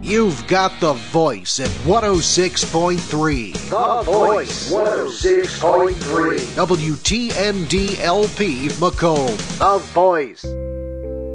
You've got The Voice at 106.3. The Voice, 106.3. WTND-LP Macomb. The Voice.